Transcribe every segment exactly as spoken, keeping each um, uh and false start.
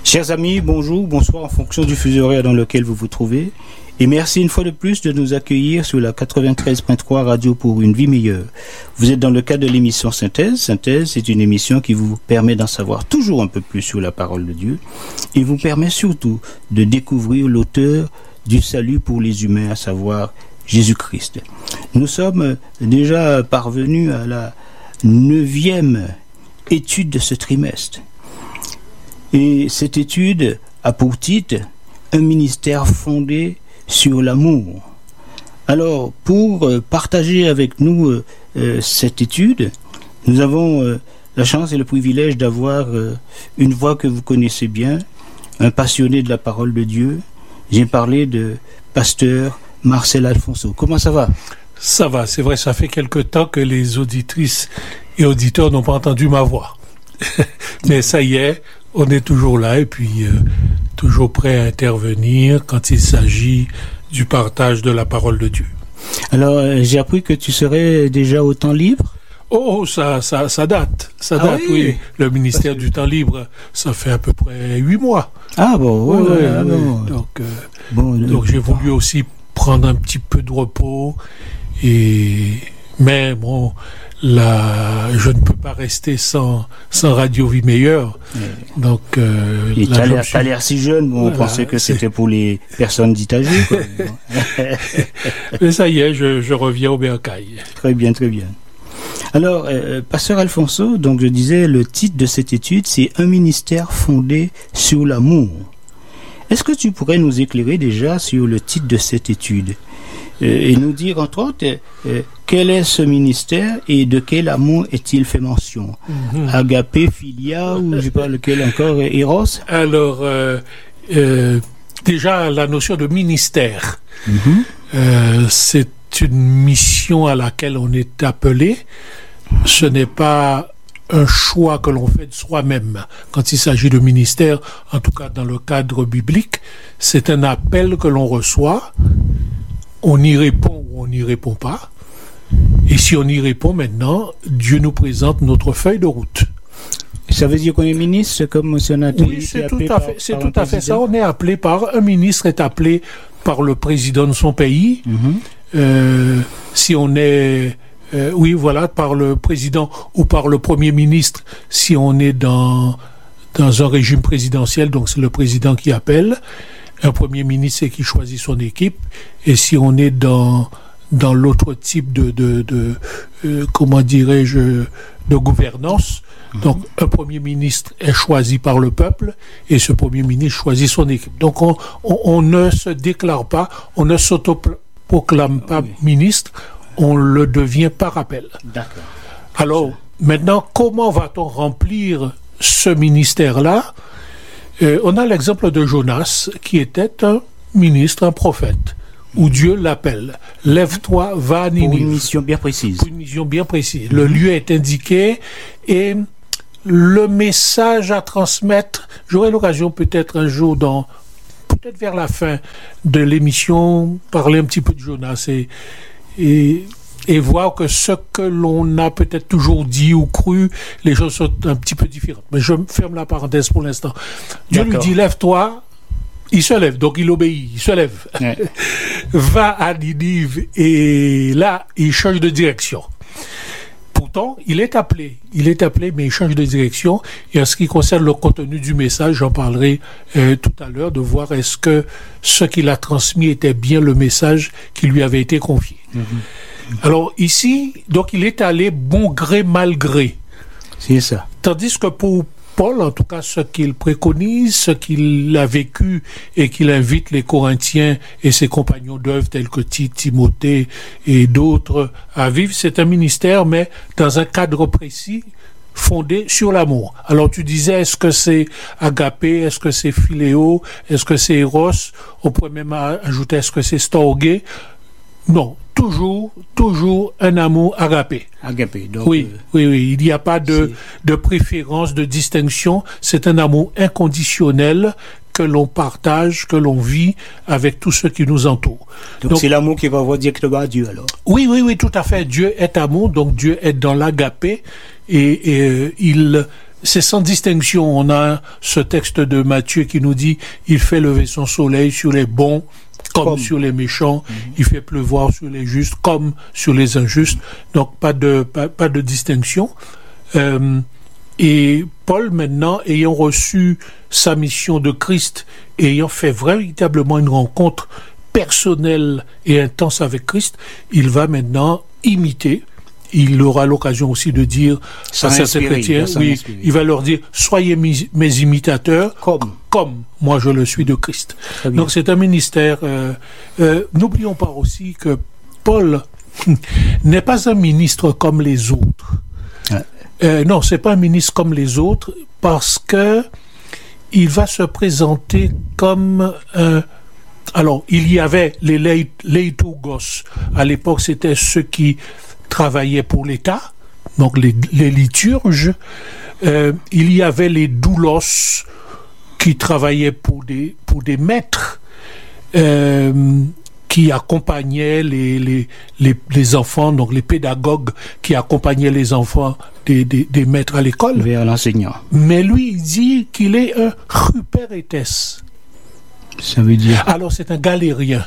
Chers amis, bonjour, bonsoir en fonction du fuseau horaire dans lequel vous vous trouvez. Et merci une fois de plus de nous accueillir sur la quatre-vingt-treize point trois Radio pour une vie meilleure. Vous êtes dans le cadre de l'émission Synthèse. Synthèse, c'est une émission qui vous permet d'en savoir toujours un peu plus sur la parole de Dieu et vous permet surtout de découvrir l'auteur du salut pour les humains, à savoir Jésus-Christ. Nous sommes déjà parvenus à la neuvième étude de ce trimestre. Et cette étude a pour titre « Un ministère fondé sur l'amour ». Alors, pour euh, partager avec nous euh, euh, cette étude, nous avons euh, la chance et le privilège d'avoir euh, une voix que vous connaissez bien, un passionné de la parole de Dieu. J'ai parlé de pasteur Marcel Alfonso. Comment ça va? Ça va, c'est vrai, ça fait quelque temps que les auditrices et auditeurs n'ont pas entendu ma voix. Mais ça y est, on est toujours là et puis euh, toujours prêt à intervenir quand il s'agit du partage de la parole de Dieu. Alors, euh, j'ai appris que tu serais déjà au temps libre? Oh, ça, ça, ça date. Ça date, ah oui. oui. Le ministère Parce... du temps libre, ça fait à peu près huit mois. Ah bon, oui, oui. ouais, ah, ouais. bon. Donc, euh, bon, donc j'ai voulu aussi prendre un petit peu de repos. Et mais bon, là, je ne peux pas rester sans sans Radio Vie Meilleure. Oui. Donc, euh, et t'as l'air, suis... t'as l'air si jeune. Bon, voilà, on pensait que c'était pour les personnes dites âgées, quoi. Mais ça y est, je, je reviens au bercail. Très bien, très bien. Alors, euh, pasteur Alfonso, donc je disais, le titre de cette étude, c'est « Un ministère fondé sur l'amour ». Est-ce que tu pourrais nous éclairer déjà sur le titre de cette étude euh, et nous dire, entre autres, euh, quel est ce ministère et de quel amour est-il fait mention? mm-hmm. Agapé, Philia, ou je ne sais pas lequel encore, Eros? Alors, euh, euh, déjà, la notion de ministère, mm-hmm. euh, c'est une mission à laquelle on est appelé. Ce n'est pas un choix que l'on fait de soi-même quand il s'agit de ministère, en tout cas dans le cadre biblique. C'est un appel que l'on reçoit, on y répond ou on n'y répond pas, et si on y répond maintenant, Dieu nous présente notre feuille de route. Ça veut dire qu'on est ministre, comme si on a oui, c'est tout à fait, c'est tout à fait ça. On est appelé par un ministre, est appelé par le président de son pays. Mm-hmm. Euh, si on est euh, oui voilà par le président ou par le premier ministre si on est dans dans un régime présidentiel, donc c'est le président qui appelle. Un premier ministre c'est qui choisit son équipe, et si on est dans dans l'autre type de de, de euh, comment dirais-je de gouvernance, mm-hmm. donc un premier ministre est choisi par le peuple et ce premier ministre choisit son équipe. Donc on on, on ne se déclare pas, on ne s'auto proclame pas oui. ministre, on le devient par appel. D'accord. Alors, maintenant, comment va-t-on remplir ce ministère-là? euh, On a l'exemple de Jonas, qui était un ministre, un prophète, où Dieu l'appelle. Lève-toi, va à Ninive. Pour une mission bien précise. Pour une mission bien précise. Mm-hmm. Le lieu est indiqué et le message à transmettre, j'aurai l'occasion peut-être un jour dans... peut-être vers la fin de l'émission, parler un petit peu de Jonas et, et, et voir que ce que l'on a peut-être toujours dit ou cru, les choses sont un petit peu différentes. Mais je ferme la parenthèse pour l'instant. Dieu D'accord. lui dit, lève-toi, il se lève, donc il obéit, il se lève. Ouais. Va à Ninive, et là, il change de direction. Pourtant, il est appelé, il est appelé, mais il change de direction. Et en ce qui concerne le contenu du message, j'en parlerai euh, tout à l'heure, de voir est-ce que ce qu'il a transmis était bien le message qui lui avait été confié. Mm-hmm. Mm-hmm. Alors ici, donc il est allé bon gré, mal gré. C'est ça. Tandis que pour Paul, en tout cas, ce qu'il préconise, ce qu'il a vécu et qu'il invite les Corinthiens et ses compagnons d'œuvre tels que Tite, Timothée et d'autres à vivre, c'est un ministère, mais dans un cadre précis, fondé sur l'amour. Alors tu disais, est-ce que c'est agapé, est-ce que c'est philéo, est-ce que c'est eros? On pourrait même ajouter, est-ce que c'est storgé? Non, toujours, toujours un amour agapé. Agapé, donc... Oui, euh, oui, oui, il n'y a pas de, de préférence, de distinction. C'est un amour inconditionnel que l'on partage, que l'on vit avec tous ceux qui nous entourent. Donc, donc c'est l'amour qui renvoie directement à Dieu, alors? Oui, oui, oui, tout à fait. Dieu est amour, donc Dieu est dans l'agapé et, et euh, il c'est sans distinction. On a ce texte de Matthieu qui nous dit « Il fait lever son soleil sur les bons comme, comme. sur les méchants. Mm-hmm. Il fait pleuvoir sur les justes comme sur les injustes. » Donc, pas de, pas, pas de distinction. Euh, et Paul, maintenant, ayant reçu sa mission de Christ, ayant fait véritablement une rencontre personnelle et intense avec Christ, il va maintenant imiter. Il aura l'occasion aussi de dire à certains chrétiens, oui, il va leur dire, soyez mes, mes imitateurs, comme. comme moi je le suis de Christ. Donc c'est un ministère. Euh, euh, n'oublions pas aussi que Paul n'est pas un ministre comme les autres. Ouais. Euh, non, c'est pas un ministre comme les autres parce que il va se présenter comme un. Alors, il y avait les leitogos. À l'époque, c'était ceux qui travaillaient pour l'État, donc les, les liturges. Euh, il y avait les doulos qui travaillaient pour des, pour des maîtres, euh, qui accompagnaient les, les, les, les enfants, donc les pédagogues qui accompagnaient les enfants des, des, des maîtres à l'école. Vers l'enseignant. Mais lui, il dit qu'il est un ruperetes. Ça veut dire... Alors, c'est un galérien.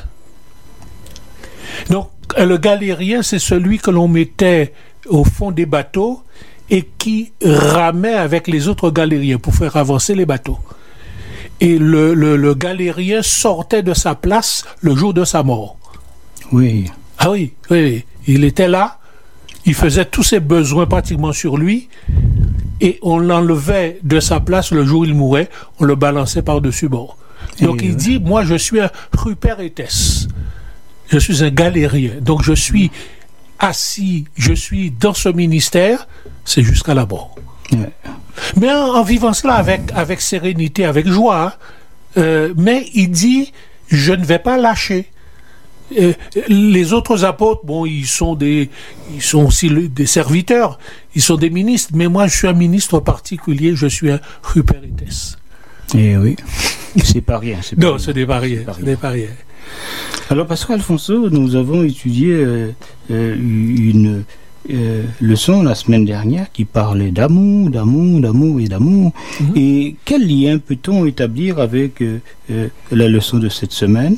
Donc, le galérien, c'est celui que l'on mettait au fond des bateaux et qui ramait avec les autres galériens pour faire avancer les bateaux. Et le, le, le galérien sortait de sa place le jour de sa mort. Oui. Ah oui, oui. Il était là, il faisait tous ses besoins pratiquement sur lui, et on l'enlevait de sa place le jour où il mourait, on le balançait par-dessus bord. Donc et il ouais. dit, moi je suis un ruperetes, je suis un galérien, donc je suis assis, je suis dans ce ministère, c'est jusqu'à la mort. Ouais. Mais en, en vivant cela avec, avec sérénité, avec joie, euh, mais il dit, je ne vais pas lâcher. Euh, les autres apôtres, bon, ils sont des, ils sont aussi le, des serviteurs, ils sont des ministres, mais moi je suis un ministre particulier, je suis un ruperetes. Eh oui, c'est pas rien. C'est pas non, rien. ce n'est pas rien. Ce n'est pas rien. Alors, Pasteur Alfonso, nous avons étudié euh, euh, une euh, leçon la semaine dernière qui parlait d'amour, d'amour, d'amour et d'amour. Mm-hmm. Et quel lien peut-on établir avec euh, euh, la leçon de cette semaine?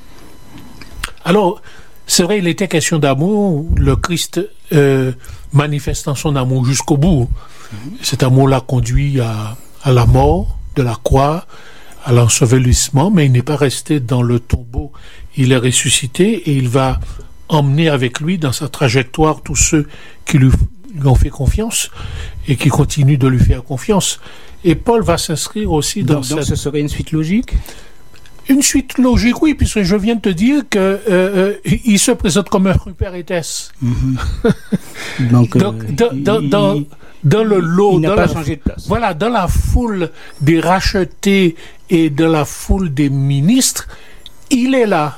Alors, c'est vrai, il était question d'amour. Le Christ euh, manifestant son amour jusqu'au bout. Mm-hmm. Cet amour l'a conduit à, à la mort de la croix, à l'ensevelissement, mais il n'est pas resté dans le tombeau. Il est ressuscité et il va emmener avec lui dans sa trajectoire tous ceux qui lui, lui ont fait confiance et qui continuent de lui faire confiance. Et Paul va s'inscrire aussi dans donc, cette... Donc ce serait une suite logique? Une suite logique, oui, puisque je viens de te dire que euh, euh, il se présente comme un ruperetes. Mm-hmm. donc, donc euh, dans, dans, il, dans, dans le lot, il n'a dans pas la, changé de place. Voilà, dans la foule des rachetés et de la foule des ministres, il est là.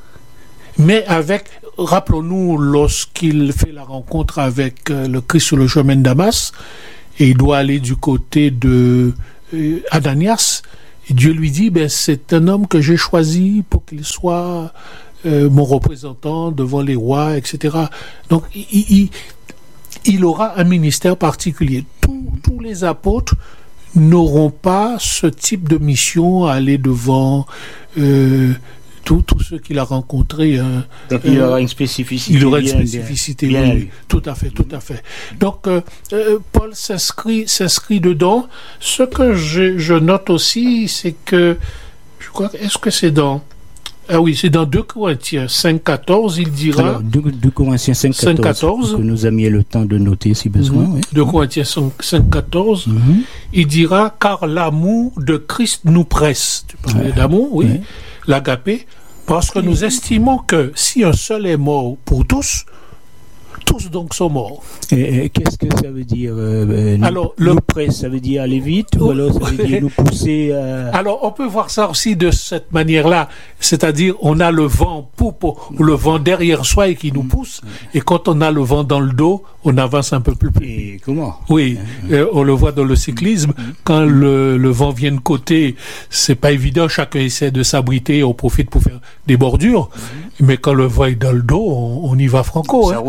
Mais avec, rappelons-nous, lorsqu'il fait la rencontre avec euh, le Christ sur le chemin de Damas, et il doit aller du côté de euh, Ananias, et Dieu lui dit, ben, c'est un homme que j'ai choisi pour qu'il soit euh, mon représentant devant les rois, et cetera. Donc, il, il, il aura un ministère particulier. Tous, tous les apôtres n'auront pas ce type de mission à aller devant euh, tous ceux qu'il a rencontrés. Hein. Donc, il aura une spécificité. Il aura une spécificité, bien, bien, oui, oui. Tout à fait, tout à fait. Donc, euh, euh, Paul s'inscrit, s'inscrit dedans. Ce que je, je note aussi, c'est que, je crois, est-ce que c'est dans, ah oui, c'est dans deux Corinthiens cinq quatorze, il dira. Alors, deux Corinthiens cinq quatorze, que nos amis aient le temps de noter si besoin. Mm-hmm. Oui. deux Corinthiens cinq quatorze, mm-hmm. il dira, car l'amour de Christ nous presse. Tu parlais ouais. d'amour, oui. Ouais. L'agapé, parce que nous estimons que si un seul est mort pour tous, tous donc sont morts. Et, et qu'est-ce que ça veut dire euh, alors, nous, le... nous presse, ça veut dire aller vite, ou alors ça veut dire nous pousser à... Alors, on peut voir ça aussi de cette manière-là, c'est-à-dire on a le vent poupe, ou le vent derrière soi et qui nous pousse, et quand on a le vent dans le dos, on avance un peu plus vite. Et comment? Oui, euh, on le voit dans le cyclisme, quand le, le vent vient de côté, c'est pas évident, chacun essaie de s'abriter, on profite pour faire des bordures, mais quand le vent est dans le dos, on, on y va franco. Ça hein. roule, ça et roule.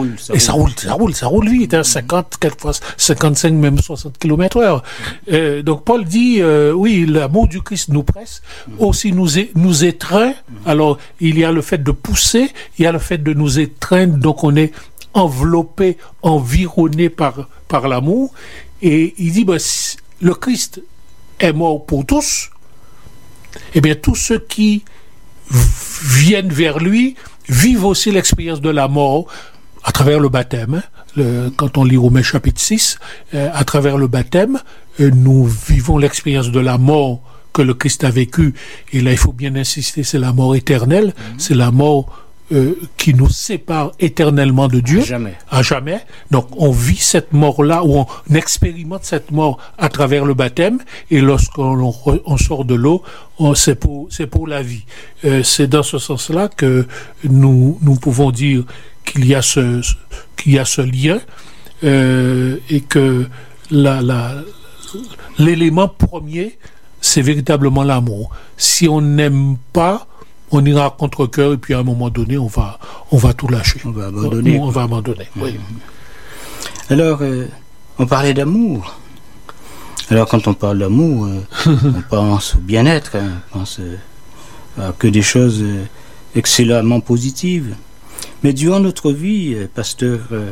ça roule, ça roule, ça roule vite, hein, cinquante, quelquefois cinquante-cinq, même soixante kilomètres heure. Euh, donc Paul dit, euh, oui, l'amour du Christ nous presse, aussi nous, é- nous étreint. Alors, il y a le fait de pousser, il y a le fait de nous étreindre, donc on est enveloppé, environné par, par l'amour. Et il dit, ben, si le Christ est mort pour tous, eh bien, tous ceux qui v- viennent vers lui vivent aussi l'expérience de la mort à travers le baptême. Hein. Le, quand on lit Romains chapitre six, euh, à travers le baptême, euh, nous vivons l'expérience de la mort que le Christ a vécue. Et là, il faut bien insister, c'est la mort éternelle, mmh. c'est la mort euh, qui nous sépare éternellement de Dieu. À jamais. À jamais. Donc, on vit cette mort-là, ou on expérimente cette mort à travers le baptême, et lorsqu'on on, on sort de l'eau, on, c'est, pour, c'est pour la vie. Euh, c'est dans ce sens-là que nous, nous pouvons dire qu'il y a ce, qu'il y a ce lien, euh, et que la, la, l'élément premier, c'est véritablement l'amour. Si on n'aime pas, on ira à contre-cœur, et puis à un moment donné, on va, on va tout lâcher. On va abandonner. On, on va abandonner, mmh. oui. Alors, euh, on parlait d'amour. Alors, quand on parle d'amour, euh, on pense au bien-être, hein, on pense euh, à que des choses euh, excellemment positives. Mais durant notre vie, euh, pasteur, euh,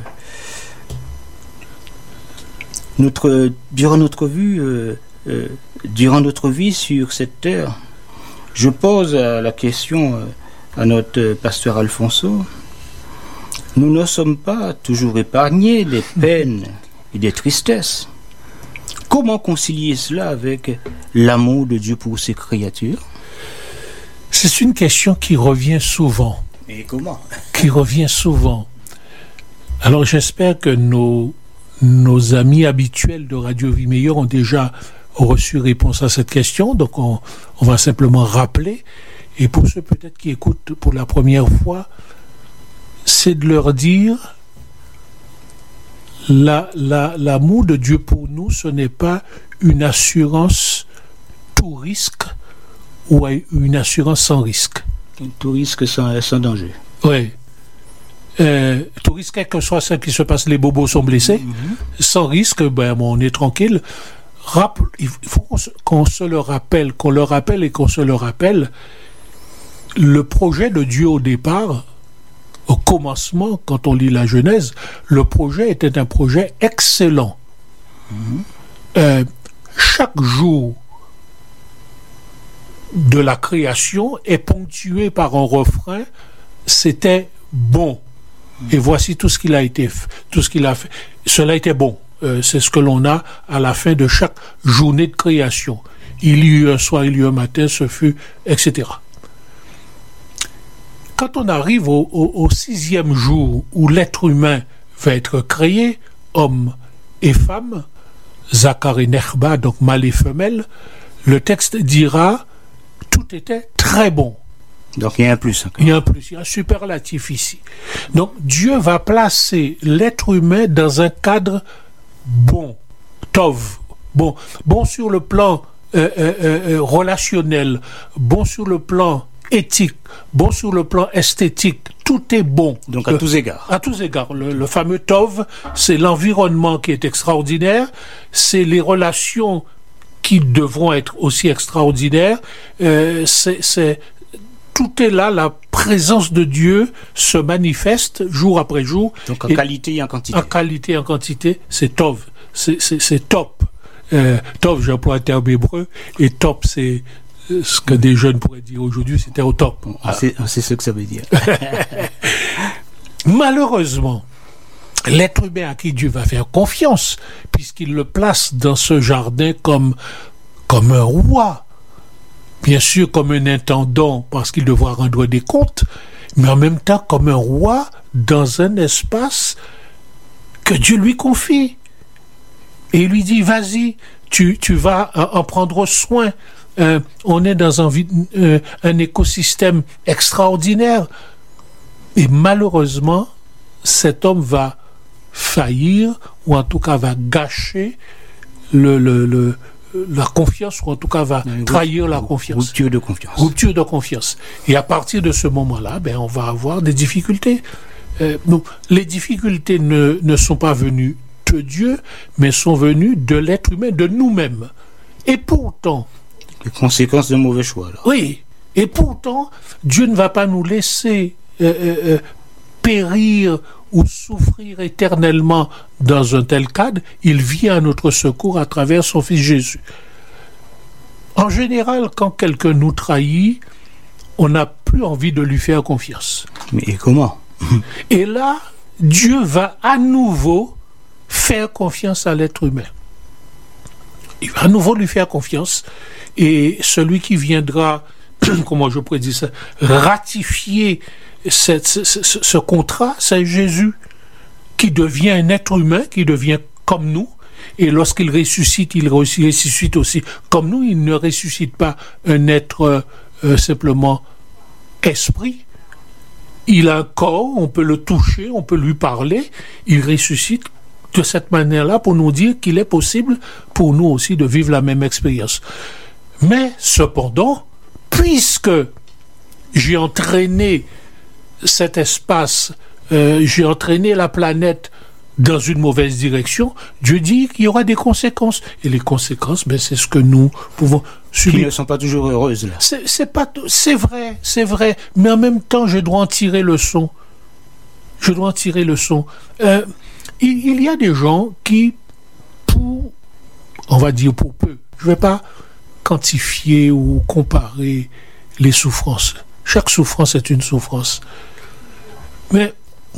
notre, durant notre vie, euh, euh, durant notre vie sur cette terre, je pose la question à notre pasteur Alfonso. Nous ne sommes pas toujours épargnés des peines et des tristesses. Comment concilier cela avec l'amour de Dieu pour ses créatures? C'est une question qui revient souvent. Et comment? Qui revient souvent. Alors j'espère que nos, nos amis habituels de Radio Vie Meilleure ont déjà reçu réponse à cette question, donc on, on va simplement rappeler, et pour ceux peut-être qui écoutent pour la première fois, c'est de leur dire la, la, l'amour de Dieu pour nous, ce n'est pas une assurance tout risque ou une assurance sans risque. Tout risque sans, sans danger. Oui. Euh, tout risque, quel que soit ce qui se passe, les bobos sont blessés. Mm-hmm. Sans risque, ben, on est tranquille. Rappel, il faut qu'on se, qu'on se le rappelle, qu'on le rappelle et qu'on se le rappelle. Le projet de Dieu au départ, au commencement, quand on lit la Genèse, le projet était un projet excellent. Mmh. Euh, chaque jour de la création est ponctué par un refrain, c'était bon. Mmh. Et voici tout ce qu'il a été, tout ce qu'il a fait. Cela était bon. Euh, c'est ce que l'on a à la fin de chaque journée de création. Il y eut un soir, il y eut un matin, ce fut, et cetera. Quand on arrive au, au, au sixième jour où l'être humain va être créé, homme et femme, Zakar et Nechba, donc mâle et femelle, le texte dira tout était très bon. Donc il y a un plus. Encore. Il y a un plus, il y a un superlatif ici. Donc Dieu va placer l'être humain dans un cadre bon, tov, bon, bon sur le plan euh, euh, euh, relationnel, bon sur le plan éthique, bon sur le plan esthétique, tout est bon. Donc à le, tous égards. À tous égards. Le, le fameux tov, c'est l'environnement qui est extraordinaire, c'est les relations qui devront être aussi extraordinaires, euh, c'est, c'est tout est là, la présence de Dieu se manifeste jour après jour. Donc en et qualité et en quantité. En qualité et en quantité, c'est tov, c'est, c'est, c'est top. Euh, tov, j'emploie un terme hébreu, et top, c'est ce que des jeunes pourraient dire aujourd'hui, c'était au top. On, ah. sait, on sait ce que ça veut dire. Malheureusement, l'être humain à qui Dieu va faire confiance, puisqu'il le place dans ce jardin comme, comme un roi, bien sûr comme un intendant parce qu'il devra rendre des comptes, mais en même temps comme un roi dans un espace que Dieu lui confie. Et il lui dit, vas-y, tu, tu vas en prendre soin. Euh, on est dans un, euh, un écosystème extraordinaire. Et malheureusement, cet homme va faillir, ou en tout cas va gâcher le... le, le la confiance, ou en tout cas va oui, trahir la confiance. Rupture de confiance. Rupture de confiance. Et à partir de ce moment-là, ben, on va avoir des difficultés. euh, nous, les difficultés ne, ne sont pas venues de Dieu, mais sont venues de l'être humain, de nous-mêmes. Et pourtant... Les conséquences d'un mauvais choix, là. Oui, et pourtant, Dieu ne va pas nous laisser euh, euh, périr ou souffrir éternellement dans un tel cadre. Il vient à notre secours à travers son Fils Jésus. En général, quand quelqu'un nous trahit, on n'a plus envie de lui faire confiance. Mais comment? Et là, Dieu va à nouveau faire confiance à l'être humain. Il va à nouveau lui faire confiance. Et celui qui viendra, comment je pourrais dire ça, ratifier cette, ce, ce, ce contrat, c'est Jésus, qui devient un être humain, qui devient comme nous. Et lorsqu'il ressuscite, il ressuscite aussi comme nous. Il ne ressuscite pas un être euh, simplement esprit. Il a un corps, on peut le toucher, on peut lui parler. Il ressuscite de cette manière-là pour nous dire qu'il est possible pour nous aussi de vivre la même expérience. Mais cependant, puisque j'ai entraîné cet espace, euh, j'ai entraîné la planète dans une mauvaise direction, Dieu dit qu'il y aura des conséquences. Et les conséquences, ben, c'est ce que nous pouvons subir. Qui ne sont pas toujours heureuses, là. C'est, c'est, pas, c'est vrai, c'est vrai. Mais en même temps, je dois en tirer le son. Je dois en tirer le son. Euh, il, il y a des gens qui, pour, on va dire pour peu, je ne vais pas quantifier ou comparer les souffrances. Chaque souffrance est une souffrance. Mais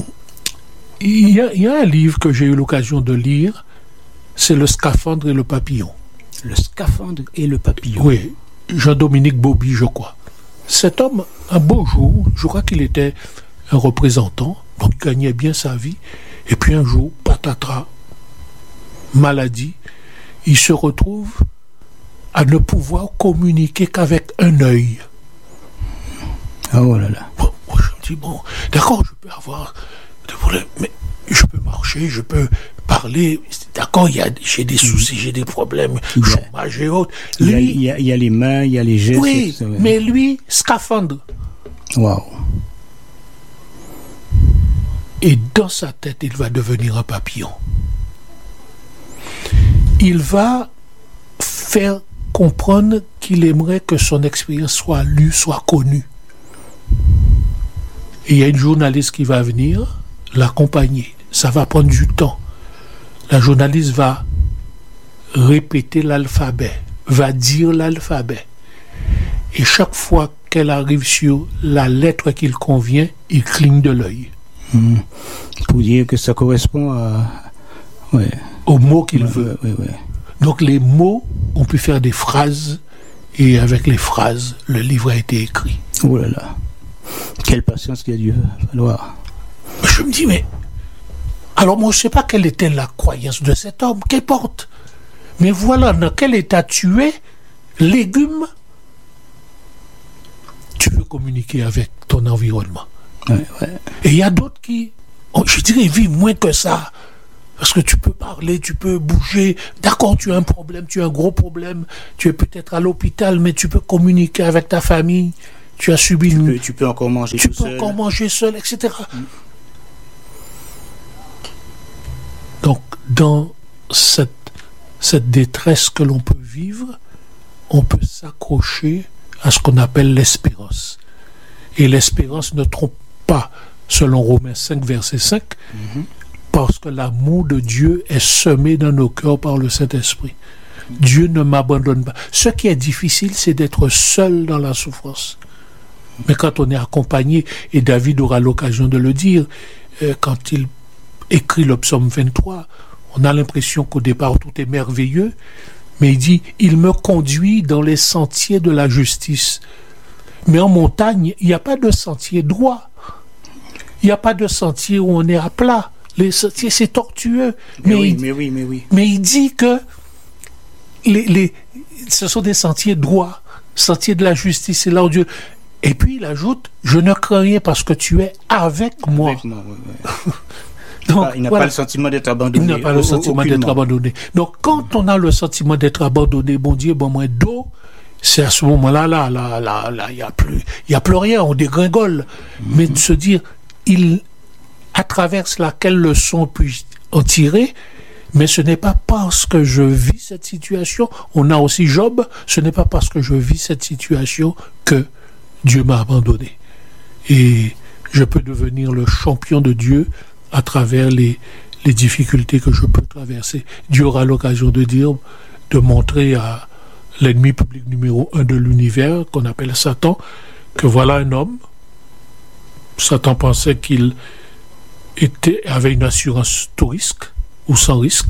il y a, il y a un livre que j'ai eu l'occasion de lire, c'est Le Scaphandre et le Papillon. Le Scaphandre et le Papillon. Oui, Jean-Dominique Bauby, je crois. Cet homme, un beau jour, je crois qu'il était un représentant, donc il gagnait bien sa vie, et puis un jour, patatras, maladie, il se retrouve à ne pouvoir communiquer qu'avec un œil. Oh là là. Bon, moi je me dis, bon, d'accord, je peux avoir des problèmes, mais je peux marcher, je peux parler, d'accord, il y a, j'ai des soucis, j'ai des problèmes, chômage et autres. Il y, a, il, y a, il y a les mains, il y a les gestes. Oui, ça, ouais. Mais lui, scaphandre. Waouh. Et dans sa tête, il va devenir un papillon. Il va faire comprendre qu'il aimerait que son expérience soit lue, soit connue. Et il y a une journaliste qui va venir l'accompagner. Ça va prendre du temps. La journaliste va répéter l'alphabet, va dire l'alphabet. Et chaque fois qu'elle arrive sur la lettre qu'il convient, il cligne de l'œil. Mmh. Pour dire que ça correspond à... Ouais. Au mot qu'il ouais, veut. Ouais, ouais. Donc les mots, on peut faire des phrases, et avec les phrases, le livre a été écrit. Oh là là. Quelle patience qu'il a dû falloir. Je me dis, mais... Alors moi, je ne sais pas quelle était la croyance de cet homme, qu'importe. Mais voilà, dans quel état tu es, légume, tu peux communiquer avec ton environnement. Ouais, ouais. Et il y a d'autres qui, oh, je dirais, vivent moins que ça. Parce que tu peux parler, tu peux bouger. D'accord, tu as un problème, tu as un gros problème. Tu es peut-être à l'hôpital, mais tu peux communiquer avec ta famille. Tu as subi tu une... Peux, tu peux encore manger tu tout peux seul. encore manger seul, et cetera. Mm. Donc, dans cette, cette détresse que l'on peut vivre, on peut s'accrocher à ce qu'on appelle l'espérance. Et l'espérance ne trompe pas, selon Romains cinq, verset cinq, mm-hmm. parce que l'amour de Dieu est semé dans nos cœurs par le Saint-Esprit. Mm-hmm. Dieu ne m'abandonne pas. Ce qui est difficile, c'est d'être seul dans la souffrance. Mais quand on est accompagné, et David aura l'occasion de le dire, euh, quand il écrit le psaume vingt-trois, on a l'impression qu'au départ tout est merveilleux, mais il dit, il me conduit dans les sentiers de la justice. Mais en montagne, il n'y a pas de sentier droit. Il n'y a pas de sentier où on est à plat. Les sentiers, c'est tortueux. Mais, mais, oui, il, mais oui, mais oui. Mais il dit que les, les, ce sont des sentiers droits, sentiers de la justice, c'est là où Dieu... Et puis il ajoute, je ne crains rien parce que tu es avec moi. Avec moi, oui, oui. Donc, il n'a voilà. pas le sentiment d'être abandonné. Il n'a pas le sentiment aucunement. d'être abandonné. Donc, quand on a le sentiment d'être abandonné, bon Dieu, bon moins d'eau, c'est à ce moment-là, là, là, là, là, il n'y a plus, il y a plus rien, on dégringole. Mm-hmm. Mais de se dire, il à travers cela, quelle leçon puis-je en tirer? Mais ce n'est pas parce que je vis cette situation, on a aussi Job, ce n'est pas parce que je vis cette situation que Dieu m'a abandonné. Et je peux devenir le champion de Dieu à travers les, les difficultés que je peux traverser. Dieu aura l'occasion de dire, de montrer à l'ennemi public numéro un de l'univers, qu'on appelle Satan, que voilà un homme. Satan pensait qu'il était, avait une assurance tout risque, ou sans risque.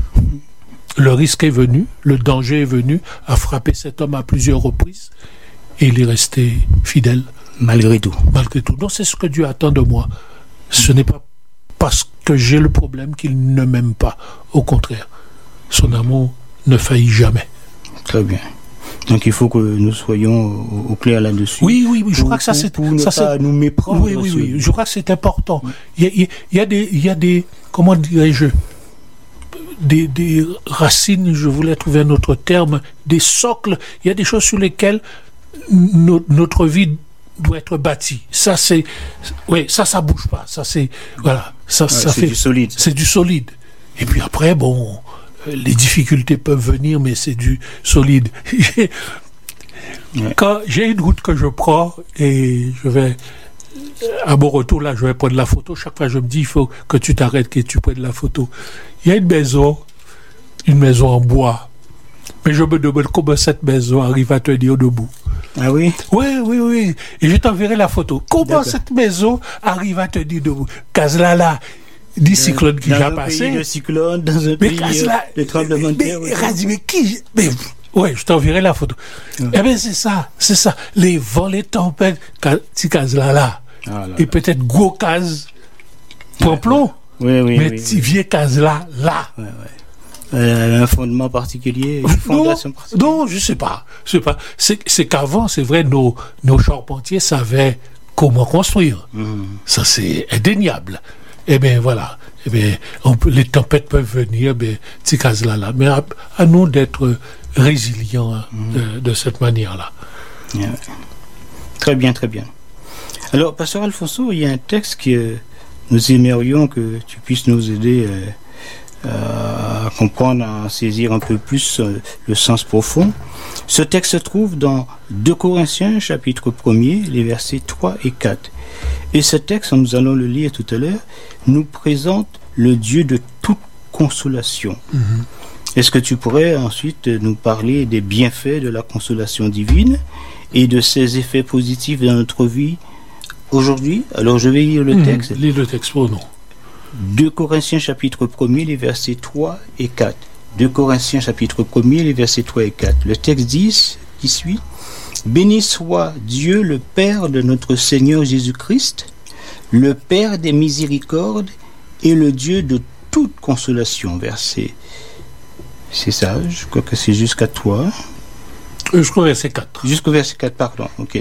Le risque est venu, le danger est venu, a frappé cet homme à plusieurs reprises, et il est resté fidèle. Malgré tout. Malgré tout. Donc c'est ce que Dieu attend de moi. Ce n'est pas parce que j'ai le problème qu'il ne m'aime pas. Au contraire, son amour ne faillit jamais. Très bien. Donc il faut que nous soyons au, au clair là-dessus. Oui, oui, oui. Je pour, crois que ça pour, c'est pour ne ça pas c'est nous méprendre. Oui, oui, oui. Je crois que c'est important. Il y a, il y a des, il y a des, comment dirais-je, des, des racines. Je voulais trouver un autre terme. Des socles. Il y a des choses sur lesquelles no, notre vie doit être bâtie. Ça c'est, oui, ça, ça bouge pas. Ça c'est, voilà. Ça, ouais, ça c'est fait du solide. C'est du solide. Et puis après, bon. Les difficultés peuvent venir, mais c'est du solide. ouais. Quand j'ai une route que je prends et je vais, à mon retour là, je vais prendre la photo. Chaque fois, je me dis, il faut que tu t'arrêtes, que tu prennes la photo. Il y a une maison, une maison en bois. Mais je me demande comment cette maison arrive à tenir debout. Ah oui? Oui, oui, oui. Et je t'enverrai la photo. Comment D'accord. cette maison arrive à tenir debout? Kazlala. Des cyclones qui j'ai passé. Dans un cyclone, dans un mais pays là, de tremblement de terre. Mais, mais, mais qui mais, ouais, je t'enverrai la photo. Ouais. Eh bien, c'est ça, c'est ça. Les vents, les tempêtes, petit case là, là. Ah, là, et là. Peut-être gros case, plomb. Oui, oui, mais oui. petit oui. vieux case là, là. Ouais, ouais. Euh, un fondement particulier, une fondation non, particulière. Non, je sais pas. Je sais pas. C'est, c'est qu'avant, c'est vrai, nos, nos charpentiers savaient comment construire. Mmh. Ça, c'est indéniable. Eh bien, voilà. Eh bien, on peut, les tempêtes peuvent venir, ben, petit casse là, là. Mais à, à nous d'être résilients hein, mmh. de, de cette manière-là. Yeah. Très bien, très bien. Alors, Pasteur Alfonso, il y a un texte que nous aimerions que tu puisses nous aider euh, à comprendre, à saisir un peu plus euh, le sens profond. Ce texte se trouve dans deux Corinthiens, chapitre premier, les versets trois et quatre. Et ce texte, nous allons le lire tout à l'heure, nous présente le Dieu de toute consolation. Mm-hmm. Est-ce que tu pourrais ensuite nous parler des bienfaits de la consolation divine et de ses effets positifs dans notre vie aujourd'hui? Alors je vais lire le mm-hmm. texte. Lis le texte pour nous. deux Corinthiens chapitre premier, les versets trois et quatre. deux Corinthiens chapitre premier, les versets trois et quatre. Le texte dit, qui suit: Béni soit Dieu le Père de notre Seigneur Jésus-Christ, le Père des miséricordes et le Dieu de toute consolation. Verset, c'est ça, je crois que c'est jusqu'à toi. Jusqu'au verset quatre. Jusqu'au verset quatre, pardon, ok.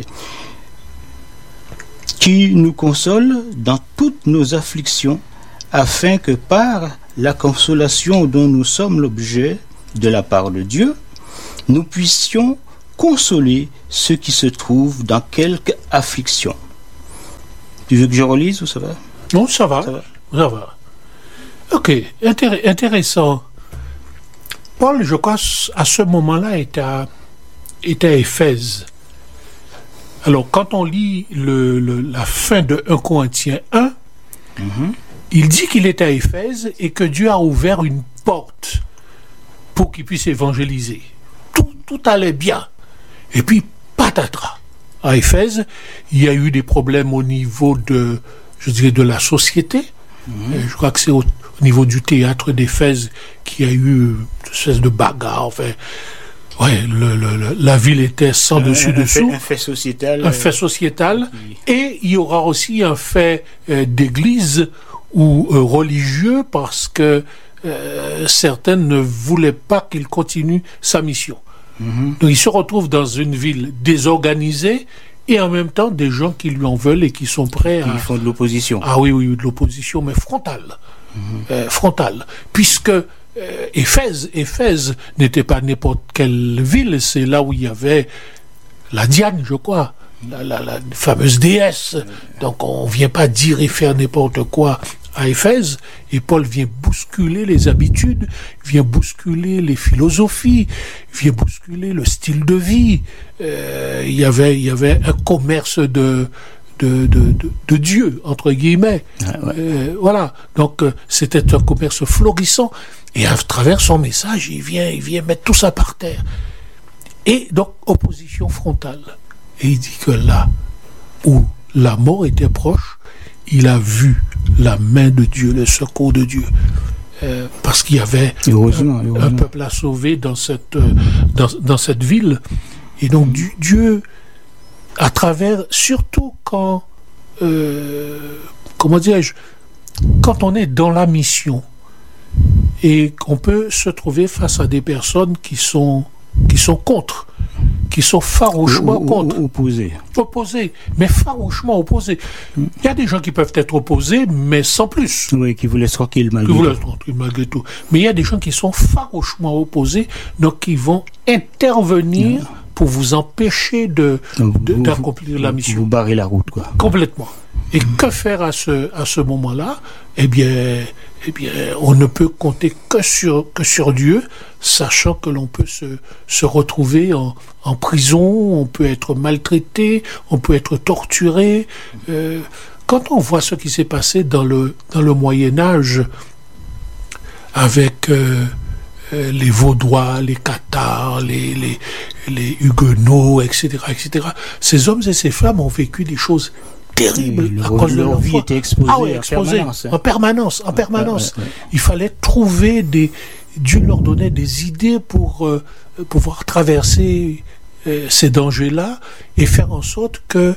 Qui nous console dans toutes nos afflictions, afin que par la consolation dont nous sommes l'objet de la part de Dieu, nous puissions consoler ceux qui se trouvent dans quelque affliction. Tu veux que je relise ou ça va? Non, ça va. Ça va. Ça va. Ok, Intér- intéressant. Paul, je crois, à ce moment-là, était à, était à Éphèse. Alors, quand on lit le, le, la fin de un Corinthiens un, mm-hmm. il dit qu'il est à Éphèse et que Dieu a ouvert une porte pour qu'il puisse évangéliser. Tout, tout allait bien. Et puis, patatras. À Éphèse, il y a eu des problèmes au niveau de, je dirais, de la société. Mmh. Je crois que c'est au, au niveau du théâtre d'Éphèse qu'il y a eu une espèce de bagarre. Enfin, ouais, le, le, le, la ville était sans euh, dessus un dessous. Fait, un fait sociétal. Un fait sociétal. Oui. Et il y aura aussi un fait euh, d'église ou euh, religieux parce que euh, certains ne voulaient pas qu'il continue sa mission. Mm-hmm. Donc il se retrouve dans une ville désorganisée et en même temps des gens qui lui en veulent et qui sont prêts à... Ils font de l'opposition. Ah oui, oui, de l'opposition, mais frontale. Mm-hmm. Euh, frontale. Puisque euh, Éphèse, Éphèse n'était pas n'importe quelle ville, c'est là où il y avait la Diane, je crois. la, la, la fameuse déesse. Donc on vient pas dire et faire n'importe quoi à Éphèse, et Paul vient bousculer les habitudes, vient bousculer les philosophies, vient bousculer le style de vie. Euh, il y avait, il y avait un commerce de de, de, de, de Dieu, entre guillemets. Ah ouais. euh, voilà. Donc euh, c'était un commerce florissant, et à travers son message, il vient, il vient mettre tout ça par terre. Et donc opposition frontale. Et il dit que là où la mort était proche, il a vu la main de Dieu, le secours de Dieu, euh, parce qu'il y avait heureusement, un, heureusement. un peuple à sauver dans cette, euh, dans, dans cette ville. Et donc du, Dieu, à travers, surtout quand, euh, comment dirais-je, quand on est dans la mission et qu'on peut se trouver face à des personnes qui sont, qui sont contre, qui sont farouchement o, o, contre. Opposés. Opposés, mais farouchement opposés. Il y a des gens qui peuvent être opposés, mais sans plus. Oui, qui vous laissent tranquille malgré qui tout. vous laissent tranquille malgré tout. Mais il y a des gens qui sont farouchement opposés, donc qui vont intervenir non. pour vous empêcher de, de, vous, d'accomplir vous, la mission. Vous barrez la route, quoi. Complètement. Et mmh. que faire à ce, à ce moment-là? Eh bien, eh bien, on ne peut compter que sur, que sur Dieu, sachant que l'on peut se, se retrouver en, en prison, on peut être maltraité, on peut être torturé. Euh, quand on voit ce qui s'est passé dans le, dans le Moyen-Âge, avec euh, euh, les Vaudois, les Cathares, les, les, les Huguenots, et cetera, et cetera, ces hommes et ces femmes ont vécu des choses terrible le, à cause de leur vie était exposée, ah oui, en exposée permanence. Hein. En permanence, en permanence. Ouais, ouais, ouais. Il fallait trouver des... Dieu leur donnait des idées pour euh, pouvoir traverser euh, ces dangers-là et faire en sorte que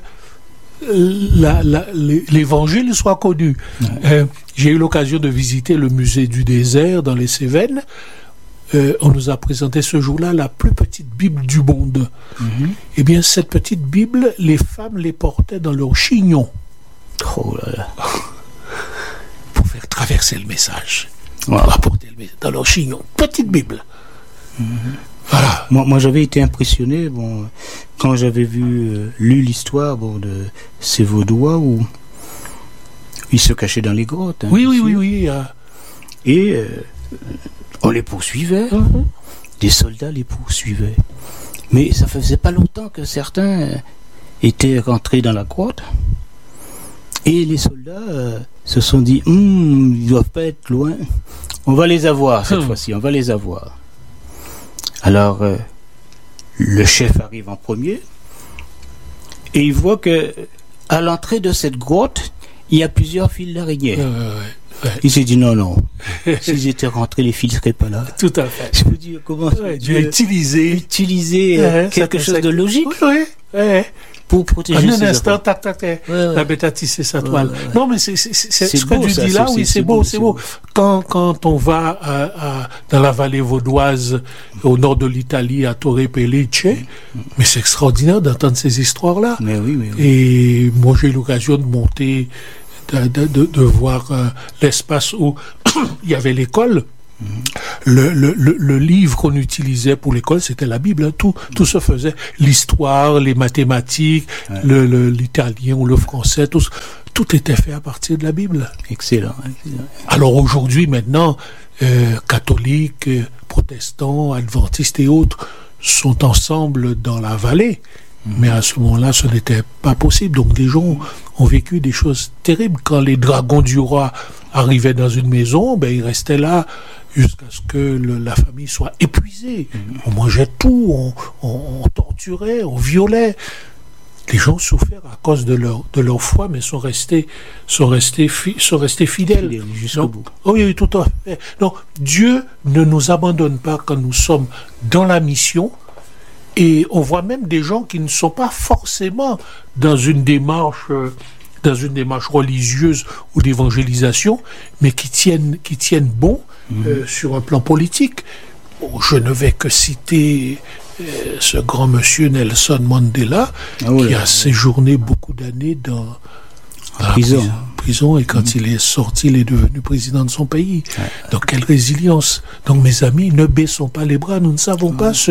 la, la, l'évangile soit connu. Ouais. Euh, j'ai eu l'occasion de visiter le musée du désert dans les Cévennes. Euh, on nous a présenté ce jour-là la plus petite Bible du monde. Mm-hmm. Eh bien, cette petite Bible, les femmes les portaient dans leur chignon. Oh là là. Pour faire traverser le message. Wow. Pour apporter le message dans leur chignon. Petite Bible. Mm-hmm. Voilà. Moi, moi, j'avais été impressionné bon, quand j'avais vu, euh, lu l'histoire bon, de ces Vaudois où ils se cachaient dans les grottes. Hein, oui, oui, oui, oui, euh... Et... Euh, on les poursuivait, mm-hmm. des soldats les poursuivaient. Mais ça faisait pas longtemps que certains étaient rentrés dans la grotte et les soldats euh, se sont dit hm, ils doivent pas être loin, on va les avoir cette mm. fois-ci, on va les avoir. Alors euh, le chef arrive en premier et il voit que à l'entrée de cette grotte il y a plusieurs fils d'araignée. Euh, ouais. Ouais. Il s'est dit non, non. S'ils étaient rentrés, les fils ne seraient pas là. Tout à fait. Je veux dire, comment ouais, Dieu a utilisé, utiliser ouais, quelque chose de logique oui, oui, oui. pour protéger en ses un instant, tac, tac, tac, ouais, ouais. la bête a tissé sa toile. Ouais, ouais. Non, mais c'est, c'est, c'est, c'est ce beau, que tu ça, dis là, c'est, oui, c'est, c'est, c'est beau, c'est beau. beau. Quand, quand on va à, à, dans la vallée vaudoise, au nord de l'Italie, à Torre Pellice, mm. mais c'est extraordinaire d'entendre ces histoires-là. Mais oui, mais oui. Et moi, j'ai eu l'occasion de monter De, de, de, de voir euh, l'espace où il y avait l'école. Mmh. Le, le, le, le livre qu'on utilisait pour l'école, c'était la Bible. Hein. Tout, mmh. tout se faisait. L'histoire, les mathématiques, ouais. le, le, l'italien ou le français, tout, tout était fait à partir de la Bible. Excellent. Excellent. Alors aujourd'hui, maintenant, euh, catholiques, protestants, adventistes et autres sont ensemble dans la vallée. Mais à ce moment-là, ce n'était pas possible. Donc des gens ont vécu des choses terribles. Quand les dragons du roi arrivaient dans une maison, ben ils restaient là jusqu'à ce que le, la famille soit épuisée. On mangeait tout, on, on, on torturait, on violait. Les gens souffrent à cause de leur de leur foi, mais sont restés sont restés fi, sont restés fidèles Fidèle jusqu'au Donc, bout. Oh oui, tout à fait. Donc Dieu ne nous abandonne pas quand nous sommes dans la mission. Et on voit même des gens qui ne sont pas forcément dans une démarche, euh, dans une démarche religieuse ou d'évangélisation, mais qui tiennent, qui tiennent bon mmh. euh, sur un plan politique. Bon, je ne vais que citer euh, ce grand monsieur Nelson Mandela, ah ouais, qui a ouais. séjourné beaucoup d'années dans, dans la prison. prison, prison et quand mmh. il est sorti, il est devenu président de son pays. Ouais. Donc quelle résilience. Donc mes amis, ne baissons pas les bras, nous ne savons mmh. pas ce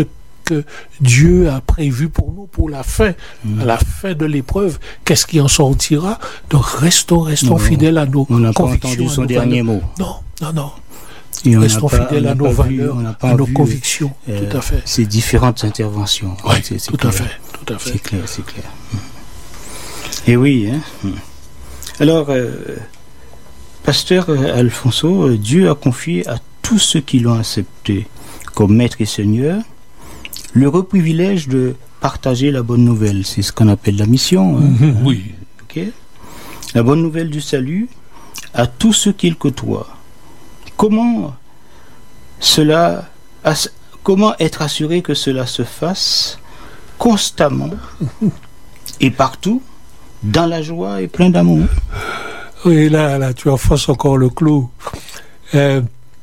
que Dieu a prévu pour nous, pour la fin, mmh. à la fin de l'épreuve, qu'est-ce qui en sortira? Donc restons, restons non, fidèles à nos on n'a convictions. Pas entendu son dernier valeurs. mot. Non, non, non. Et restons pas, fidèles à nos valeurs, vu, à nos vu, convictions. Euh, tout à fait. Ces différentes interventions. Oui, c'est, c'est tout clair. à fait, tout à fait. C'est clair, c'est clair. Et oui, hein. Alors, euh, Pasteur Alfonso, Dieu a confié à tous ceux qui l'ont accepté comme maître et seigneur l'heureux privilège de partager la bonne nouvelle. C'est ce qu'on appelle la mission. Hein. Mmh, oui. Okay. La bonne nouvelle du salut à tous ceux qu'il côtoie. Comment cela, comment être assuré que cela se fasse constamment et partout, dans la joie et plein d'amour? Oui, là, là, tu enfonces encore le clou. Euh,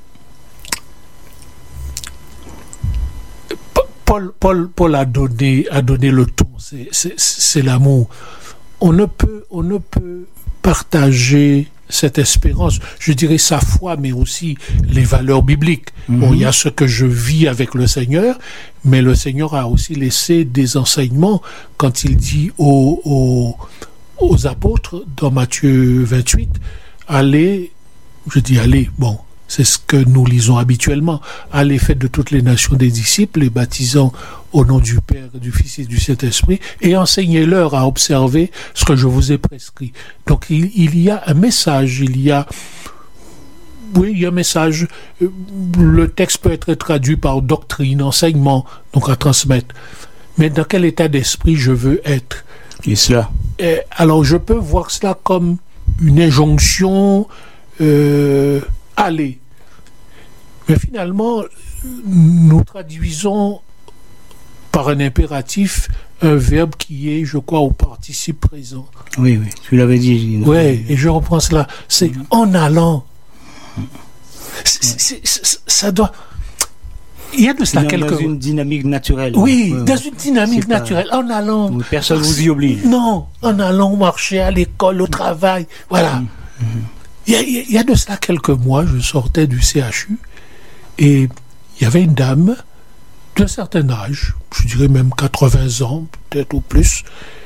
Paul, Paul, Paul a donné, a donné le ton. C'est, c'est, c'est l'amour. On ne peut, on ne peut partager cette espérance, je dirais sa foi, mais aussi les valeurs bibliques. Mm-hmm. Bon, il y a ce que je vis avec le Seigneur, mais le Seigneur a aussi laissé des enseignements quand il dit aux, aux, aux apôtres dans Matthieu vingt-huit, allez, je dis allez, bon, c'est ce que nous lisons habituellement, allez, faites de toutes les nations des disciples, les baptisant au nom du Père, du Fils et du Saint-Esprit, et enseignez-leur à observer ce que je vous ai prescrit. Donc il, il y a un message, il y a, oui, il y a un message. Le texte peut être traduit par doctrine, enseignement, donc à transmettre. Mais dans quel état d'esprit je veux être? Et cela? Et alors je peux voir cela comme une injonction, euh, allez. Mais finalement, nous traduisons par un impératif un verbe qui est, je crois, au participe présent. Oui, oui, tu l'avais dit. Oui, et je reprends cela. C'est mmh. en allant. C'est, c'est, c'est, ça doit... Il y a de cela dans, quelques... Dans une dynamique naturelle. Oui, ouais, dans ouais. une dynamique c'est naturelle. Pas... En allant... Oui, personne ne vous y oblige. Non, en allant marcher à l'école, au travail. Voilà. Mmh. Mmh. Il, y a, il y a de cela quelques mois, je sortais du C H U et il y avait une dame d'un certain âge, je dirais même quatre-vingts ans, peut-être ou plus,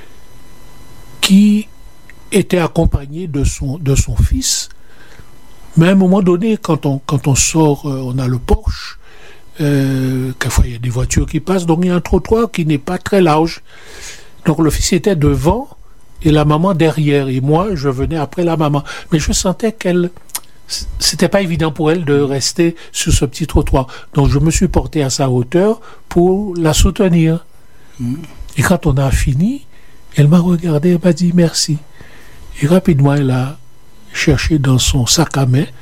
qui était accompagnée de son, de son fils. Mais à un moment donné, quand on, quand on sort, euh, on a le Porsche, euh, quelquefois il y a des voitures qui passent, donc il y a un trottoir qui n'est pas très large. Donc le fils était devant et la maman derrière, et moi je venais après la maman. Mais je sentais qu'elle... C'était pas évident pour elle de rester sur ce petit trottoir. Donc je me suis porté à sa hauteur pour la soutenir. Mmh. Et quand on a fini, elle m'a regardé, elle m'a dit merci. Et rapidement, elle a cherché dans son sac à main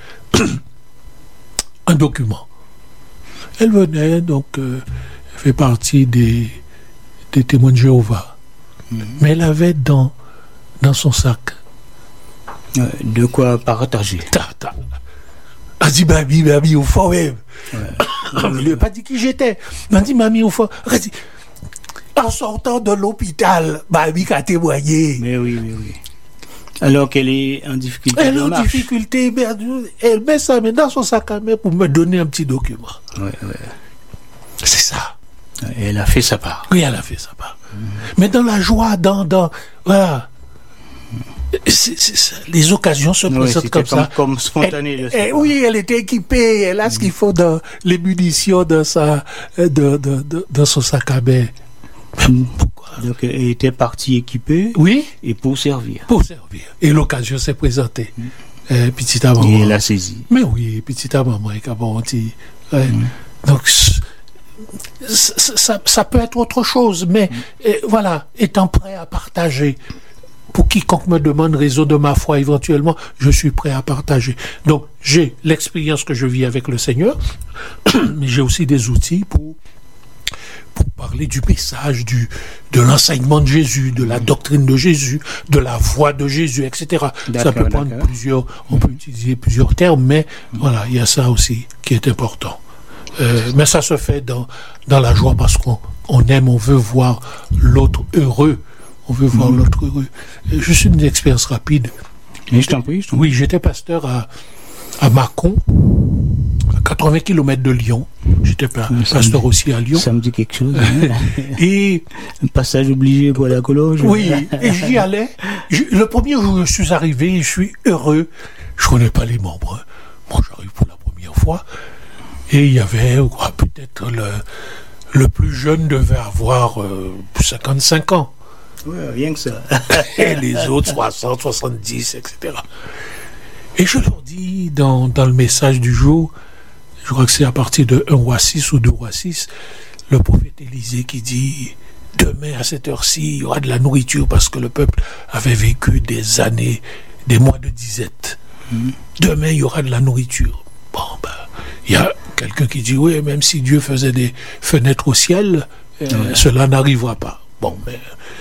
un document. Elle venait, donc, euh, elle fait partie des, des témoins de Jéhovah. Mmh. Mais elle avait dans, dans son sac de quoi partager. Ta, ta. Elle dit, mamie, mamie, au fond même. Ouais. Je ne lui ai pas dit qui j'étais. Elle m'a dit, mamie, au fond. Elle dit, en sortant de l'hôpital, mamie a témoigné. Mais oui, mais oui. Alors qu'elle est en difficulté. Elle est en difficulté, mais elle met ça dans son sac à main pour me donner un petit document. Ouais, ouais. C'est ça. Et elle a fait sa part. Oui, elle a fait sa part. Mmh. Mais dans la joie, dans, dans, voilà. C'est, c'est, c'est, les occasions se présentent oui, comme, comme ça. Comme spontané. Elle, elle, oui, elle était équipée. Elle a mmh. ce qu'il faut dans les munitions dans sa, de, de, de, dans son sac à main. Mmh. Pourquoi? Donc elle était partie équipée. Oui. Et pour servir. Pour servir. Et l'occasion s'est présentée. Mmh. Euh, petit à maman. Et elle a saisi. Mais oui, petit à maman. Et bon, ouais. mmh. Donc ça, ça, ça peut être autre chose, mais mmh. et, voilà, étant prêt à partager. Pour quiconque me demande raison de ma foi, éventuellement, je suis prêt à partager. Donc, j'ai l'expérience que je vis avec le Seigneur, mais j'ai aussi des outils pour, pour parler du message, du, de l'enseignement de Jésus, de la doctrine de Jésus, de la voix de Jésus, et cetera. D'accord, ça peut prendre d'accord. plusieurs, on peut utiliser plusieurs termes, mais mmh. voilà, il y a ça aussi qui est important. Euh, mais ça se fait dans, dans la joie parce qu'on on aime, on veut voir l'autre heureux. On veut voir mmh. l'autre heureux. Juste une expérience rapide. Mais je t'en prie, je t'en prie. Oui, j'étais pasteur à, à Mâcon, quatre-vingts kilomètres de Lyon. J'étais pas pasteur dit, aussi à Lyon. Ça me dit quelque chose. Hein. Et un passage obligé pour la Cologe. Oui, et j'y allais. Je, le premier jour où je suis arrivé, je suis heureux. Je connais pas les membres. Hein. Moi, j'arrive pour la première fois. Et il y avait, quoi, peut-être le, le plus jeune devait avoir euh, cinquante-cinq ans. Ouais, rien que ça. Et les autres, soixante, soixante-dix, et cetera. Et je leur dis, dans, dans le message du jour, je crois que c'est à partir de un roi six ou deux roi six, le prophète Élisée qui dit, demain à cette heure-ci, il y aura de la nourriture parce que le peuple avait vécu des années, des mois de disette. Mmh. Demain, il y aura de la nourriture. Bon, ben, il y a quelqu'un qui dit, oui, même si Dieu faisait des fenêtres au ciel, euh, mmh. cela n'arrivera pas. Bon, mais...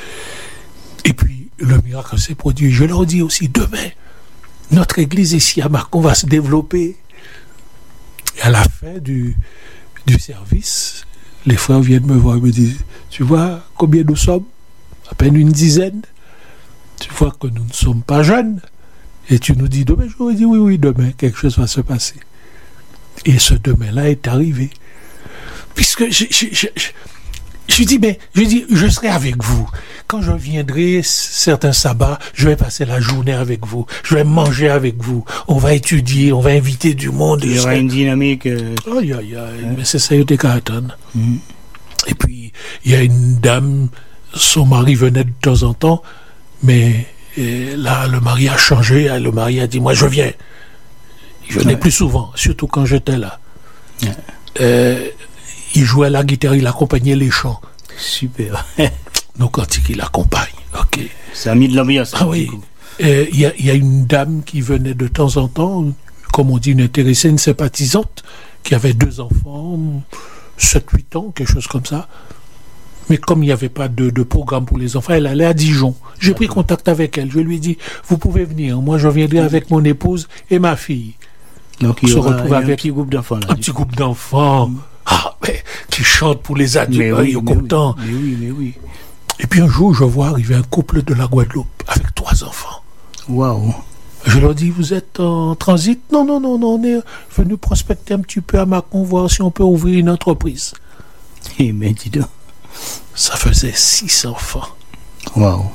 Et puis, le miracle s'est produit. Je leur dis aussi, demain, notre église ici à Mâcon va se développer. Et à la fin du, du service, les frères viennent me voir et me disent, tu vois combien nous sommes? À peine une dizaine. Tu vois que nous ne sommes pas jeunes. Et tu nous dis demain. Je leur dis, oui, oui, demain, quelque chose va se passer. Et ce demain-là est arrivé. Puisque je... je, je, je Je lui dis, mais je lui dis, je serai avec vous. Quand je viendrai certains sabbats, je vais passer la journée avec vous. Je vais manger avec vous. On va étudier, on va inviter du monde. Il y aura serai... une dynamique. Euh... Aïe, aïe, aïe, hein? Mais c'est ça, il y a qu'à attendre. Mm. Et puis, il y a une dame, son mari venait de temps en temps, mais là, le mari a changé. Le mari a dit, moi, je viens. Il venait ouais. plus souvent, surtout quand j'étais là. Ouais. Euh, Il jouait la guitare, il accompagnait les chants. Super. Nos cantiques, il accompagne. Ok. Ça a mis de l'ambiance. Ah oui. Il y, y a une dame qui venait de temps en temps, comme on dit, une intéressée, une sympathisante, qui avait deux enfants, sept huit ans, quelque chose comme ça. Mais comme il n'y avait pas de, de programme pour les enfants, elle allait à Dijon. J'ai pris contact avec elle. Je lui ai dit, vous pouvez venir. Moi, je viendrai avec mon épouse et ma fille. Donc, il y aura, il y a avec un petit groupe d'enfants. Là, un petit groupe d'enfants. Mmh. Ah, mais qui chante pour les adultes, mais oui, ils sont mais contents. Oui, mais oui, mais oui. Et puis un jour, je vois arriver un couple de la Guadeloupe avec trois enfants. Waouh. Je leur dis, vous êtes en transit? Non, non, non, non, on est venu prospecter un petit peu à Mâcon, voir si on peut ouvrir une entreprise. Eh, mais dis donc. Ça faisait six enfants. Waouh.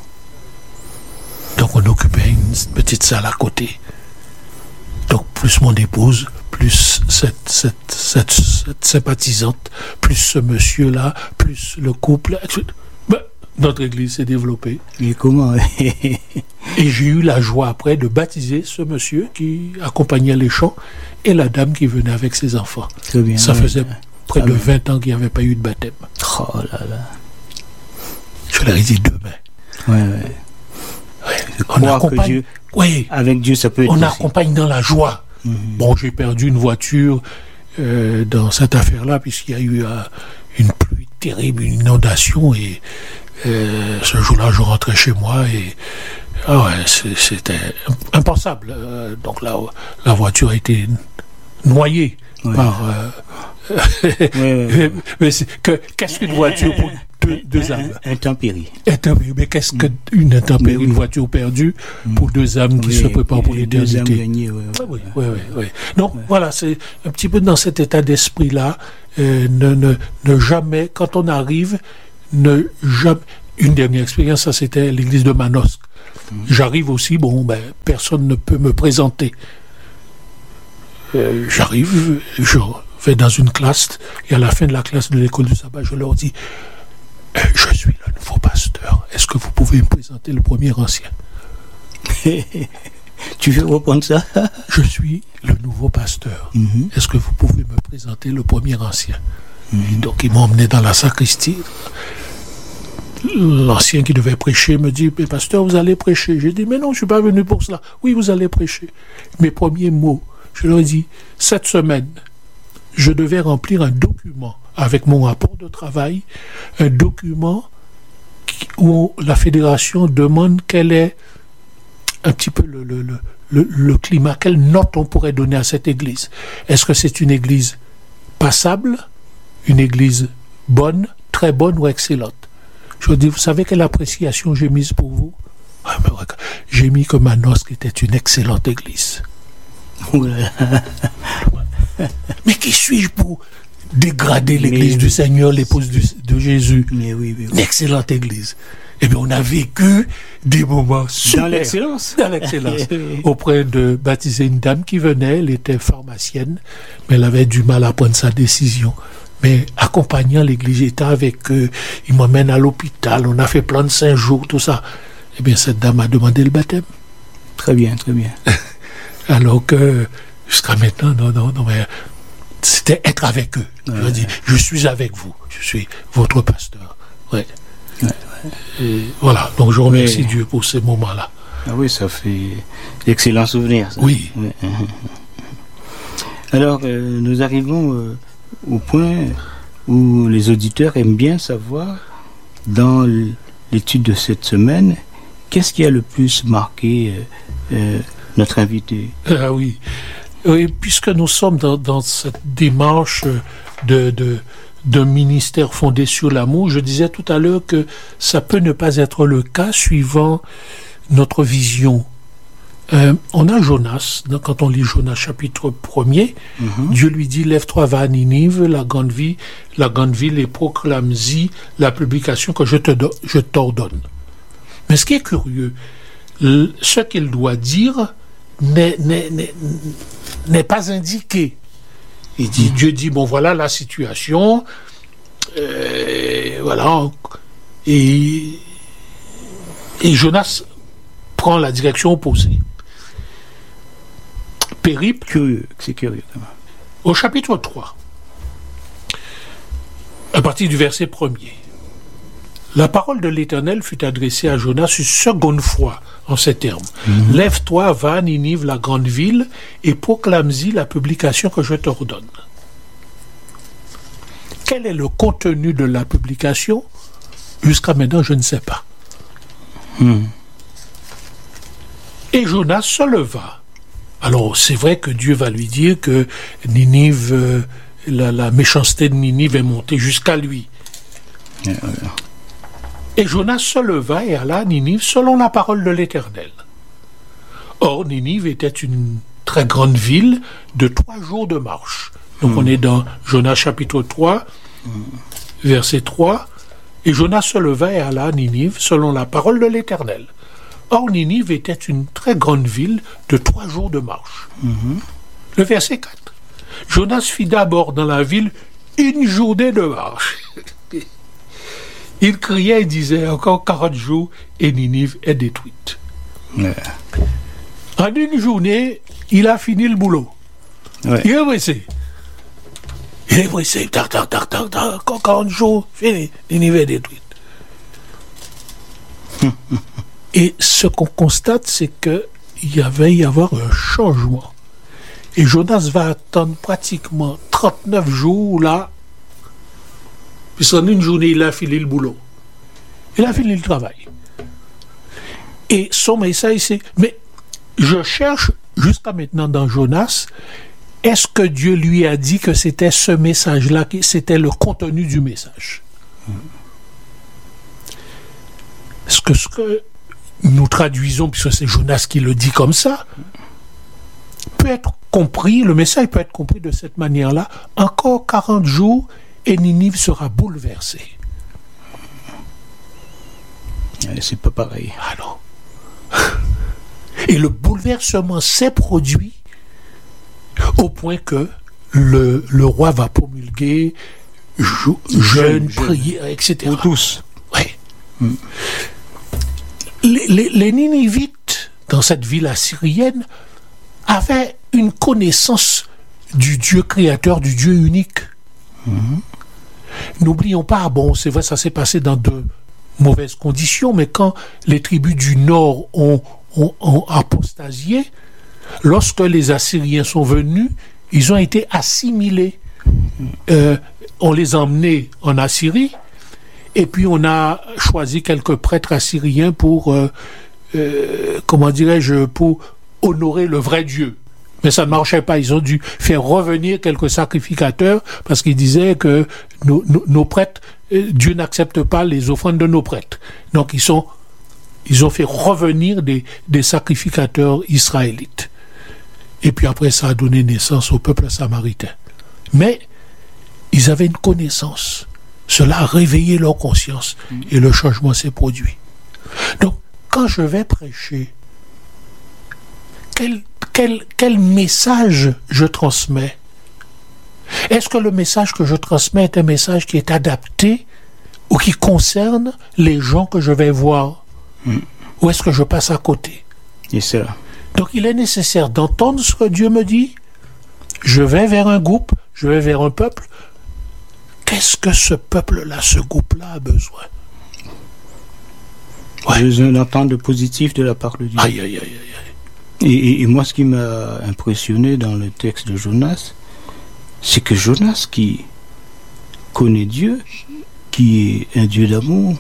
Donc on occupait une petite salle à côté. Donc plus mon épouse, plus cette, cette, cette, cette sympathisante, plus ce monsieur-là, plus le couple. Ben, notre église s'est développée. Mais comment? Et j'ai eu la joie après de baptiser ce monsieur qui accompagnait les chants et la dame qui venait avec ses enfants. Très bien, Ça ouais. faisait près ah de ouais. vingt ans qu'il n'y avait pas eu de baptême. Oh là là. Je leur ai dit demain. Ouais, ouais. ouais. On accompagne. Dieu, oui. Avec Dieu, ça peut être. On aussi. accompagne dans la joie. Mm-hmm. Bon, j'ai perdu une voiture euh, dans cette affaire-là, puisqu'il y a eu euh, une pluie terrible, une inondation, et euh, ce jour-là, je rentrais chez moi, et ah ouais, c'était impensable. Euh, donc là, la voiture a été noyée ouais. par. Euh, ouais, ouais. mais que, qu'est-ce qu'une voiture pour deux, deux âmes? Intempérie. Intempérie. Mais qu'est-ce qu'une intempérie? Oui. Une voiture perdue pour deux âmes qui oui, se préparent pour l'éternité. Deux âmes gagnées, oui. Oui, oui, oui, oui. Donc, ouais. voilà, c'est un petit peu dans cet état d'esprit-là. Euh, ne, ne, ne jamais, quand on arrive, ne jamais. Une dernière expérience, ça c'était l'église de Manosque. Mmh. J'arrive aussi, bon, ben, personne ne peut me présenter. Euh, j'arrive, je vais dans une classe, et à la fin de la classe de l'école du sabbat, je leur dis, euh, je suis le nouveau pasteur. Est-ce que vous pouvez me présenter le premier ancien? Tu veux reprendre ça? Je suis le nouveau pasteur. Mm-hmm. Est-ce que vous pouvez me présenter le premier ancien? Mm-hmm. Donc ils m'ont emmené dans la sacristie. L'ancien qui devait prêcher me dit, mais pasteur, vous allez prêcher. J'ai dit, mais non, je ne suis pas venu pour cela. Oui, vous allez prêcher. Mes premiers mots, je leur ai dit, cette semaine, je devais remplir un document avec mon rapport de travail, un document qui, où la fédération demande quel est un petit peu le, le, le, le, le climat, quelle note on pourrait donner à cette église. Est-ce que c'est une église passable, une église bonne, très bonne ou excellente? Je dis, vous savez quelle appréciation j'ai mise pour vous? Ah, ben, j'ai mis que Manosque était une excellente église. Mais qui suis-je pour dégrader l'église mais, du Seigneur, l'épouse du, de Jésus? Mais oui, mais oui. Une excellente église. Eh bien, on a vécu des moments super. Dans l'excellence. Dans l'excellence. Auprès de baptiser une dame qui venait, elle était pharmacienne, mais elle avait du mal à prendre sa décision. Mais accompagnant l'église, j'étais avec eux, ils m'emmènent à l'hôpital, on a fait plein de cinq jours, tout ça. Eh bien, cette dame a demandé le baptême. Très bien, très bien. Alors que, jusqu'à maintenant, non, non, non, mais c'était être avec eux. Ouais. Je veux dire, je suis avec vous, je suis votre pasteur. Ouais. Ouais, ouais. Et voilà, donc je remercie mais... Dieu pour ces moments-là. Ah oui, ça fait d'excellents souvenirs. Ça. Oui. Ouais. Alors, euh, nous arrivons euh, au point où les auditeurs aiment bien savoir, dans l'étude de cette semaine, qu'est-ce qui a le plus marqué euh, euh, notre invité? Ah oui. Oui, puisque nous sommes dans, dans cette démarche de... de d'un ministère fondé sur l'amour, je disais tout à l'heure que ça peut ne pas être le cas suivant notre vision. Euh, on a Jonas, donc quand on lit Jonas chapitre premier, mm-hmm. Dieu lui dit, lève-toi, va à Ninive, la grande ville, la grande ville, et proclame-y la publication que je te do- je t'ordonne. Mais ce qui est curieux, le, ce qu'il doit dire n'est, n'est, n'est, n'est pas indiqué. Il dit, mmh. Dieu dit, bon, voilà la situation, euh, voilà, et, et Jonas prend la direction opposée. Périple. Curieux, c'est curieux. Au chapitre trois, à partir du verset premier, la parole de l'Éternel fut adressée à Jonas une seconde fois en ces termes. Mmh. Lève-toi, va à Ninive, la grande ville, et proclame-y la publication que je t'ordonne. Quel est le contenu de la publication? Jusqu'à maintenant, je ne sais pas. Mmh. Et Jonas se leva. Alors, c'est vrai que Dieu va lui dire que Ninive, euh, la, la méchanceté de Ninive est montée jusqu'à lui. Mmh. Et Jonas se leva et alla à Ninive selon la parole de l'Éternel. Or, Ninive était une très grande ville de trois jours de marche. Donc, mmh. on est dans Jonas chapitre trois, mmh. verset trois. Et Jonas se leva et alla à Ninive selon la parole de l'Éternel. Or, Ninive était une très grande ville de trois jours de marche. Mmh. Le verset quatre. Jonas fit d'abord dans la ville une journée de marche. Il criait et disait, encore quarante jours et Ninive est détruite. Ouais. En une journée, il a fini le boulot. Ouais. Il est pressé. Il est pressé. Tac, tac, tac, tac, tac. Encore quarante jours, fini. Ninive est détruite. Et ce qu'on constate, c'est qu'il y avait y avoir un changement. Et Jonas va attendre pratiquement trente-neuf jours là. Puisqu'en une journée, il a fini le boulot. Il a fini le travail. Et son message, c'est, mais je cherche, jusqu'à maintenant dans Jonas, est-ce que Dieu lui a dit que c'était ce message-là, que c'était le contenu du message? Est-ce que ce que nous traduisons, puisque c'est Jonas qui le dit comme ça, peut être compris, le message peut être compris de cette manière-là, encore quarante jours, et Ninive sera bouleversée. C'est pas pareil. Ah non. Et le bouleversement s'est produit au point que le, le roi va promulguer jou, jeûne, prière, et cetera. Pour tous. Oui. Mm. Les, les, les Ninivites, dans cette ville assyrienne, avaient une connaissance du Dieu créateur, du Dieu unique. Mm-hmm. N'oublions pas, bon, c'est vrai, ça s'est passé dans de mauvaises conditions, mais quand les tribus du Nord ont, ont, ont apostasié, lorsque les Assyriens sont venus, ils ont été assimilés. Euh, on les a emmenés en Assyrie, et puis on a choisi quelques prêtres assyriens pour, euh, euh, comment dirais-je, pour honorer le vrai Dieu. Mais ça ne marchait pas. Ils ont dû faire revenir quelques sacrificateurs parce qu'ils disaient que nos, nos, nos prêtres, Dieu n'accepte pas les offrandes de nos prêtres. Donc ils sont, ils ont fait revenir des, des sacrificateurs israélites. Et puis après, ça a donné naissance au peuple samaritain. Mais ils avaient une connaissance. Cela a réveillé leur conscience et le changement s'est produit. Donc, quand je vais prêcher, quel, quel, quel message je transmets? Est-ce que le message que je transmets est un message qui est adapté ou qui concerne les gens que je vais voir? Mm. Ou est-ce que je passe à côté? Et ça. Donc il est nécessaire d'entendre ce que Dieu me dit. Je vais vers un groupe, je vais vers un peuple. Qu'est-ce que ce peuple-là, ce groupe-là a besoin? Ouais. Besoin d'entendre le positif de la part de Dieu. Aïe, aïe, aïe, aïe. Et, et, et moi, ce qui m'a impressionné dans le texte de Jonas, c'est que Jonas, qui connaît Dieu, qui est un Dieu d'amour,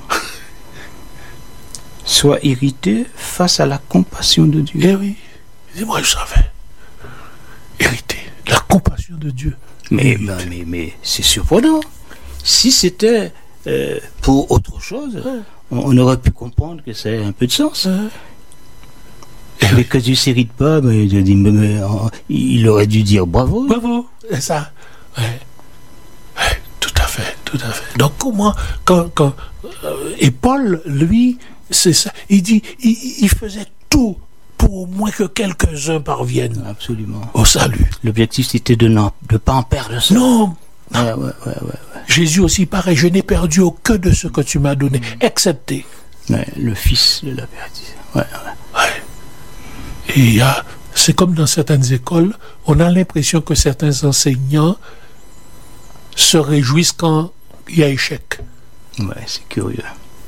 soit irrité face à la compassion de Dieu. Eh oui, et moi je savais. Irrité, la compassion de Dieu. Mais, mais, mais, mais c'est surprenant. Si c'était euh, pour autre chose, ouais. on, on aurait pu comprendre que ça a un peu de sens. Ouais. Mais oui. Que Dieu ne s'irrite pas, mais, mais, mais, mais, il aurait dû dire bravo. Bravo, c'est ça. Ouais. Ouais, tout à fait, tout à fait. Donc comment, quand, quand euh, et Paul, lui, c'est ça, il dit, il, il faisait tout pour au moins que quelques-uns parviennent. Absolument. Au salut. L'objectif, c'était de ne pas en perdre ça. Non. Ouais, ouais, ouais, ouais, ouais. Jésus aussi, pareil, je n'ai perdu aucun de ce que tu m'as donné, excepté. Ouais, le Fils de la perdu. Ouais, ouais. Ouais. Et il y a, c'est comme dans certaines écoles, on a l'impression que certains enseignants se réjouissent quand il y a échec. Ouais, c'est curieux.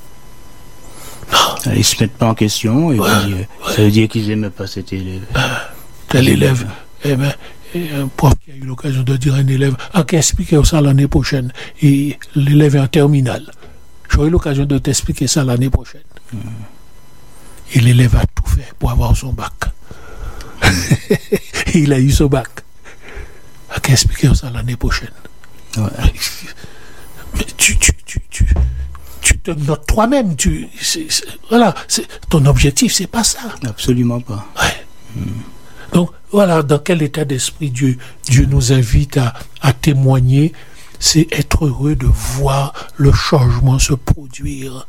Non. Ils se mettent pas en question, et ouais, puis, ouais. Ça veut dire qu'ils n'aimaient pas cet élève. Ah, tel élève. Eh ben, et un prof qui a eu l'occasion de dire à un élève, ah, qui expliquer ça l'année prochaine, et l'élève est en terminale. J'aurai l'occasion de t'expliquer ça l'année prochaine. Mmh. Et l'élève a tout fait pour avoir son bac. Mmh. Et il a eu son bac. Ah, qui expliquer ça l'année prochaine. Ouais. Mais tu, tu, tu, tu, tu te notes toi-même. Tu, c'est, c'est, voilà, c'est, ton objectif, c'est pas ça. Absolument pas. Ouais. Mmh. Donc, voilà, dans quel état d'esprit Dieu, Dieu nous invite à, à témoigner. C'est être heureux de voir le changement se produire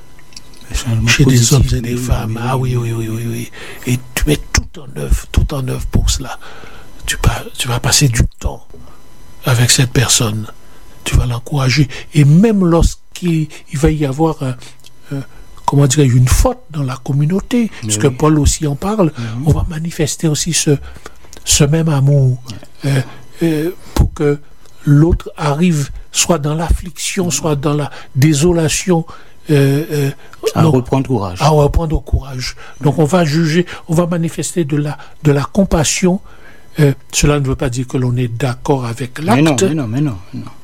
chez des hommes et des oui, femmes. Oui, ah oui, oui, oui, oui, oui. Et tu mets tout en œuvre, tout en œuvre pour cela. Tu, pas, tu vas passer du temps avec cette personne. Tu vas l'encourager. Et même lorsqu'il il va y avoir un, un, comment dire, une faute dans la communauté, mais parce oui. que Paul aussi en parle, mm-hmm. on va manifester aussi ce, ce même amour ouais. euh, euh, pour que l'autre arrive soit dans l'affliction, soit dans la désolation, euh, euh, à donc, reprendre courage. À reprendre courage. Donc on va juger, on va manifester de la, de la compassion. Euh, cela ne veut pas dire que l'on est d'accord avec l'acte. Mais non, mais non, mais non. Mais, non.